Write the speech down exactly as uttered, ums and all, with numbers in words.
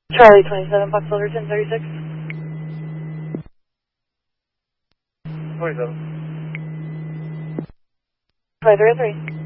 Charlie twenty-seven, Fox Silverton thirty-six. twenty-seven. twenty-three oh three.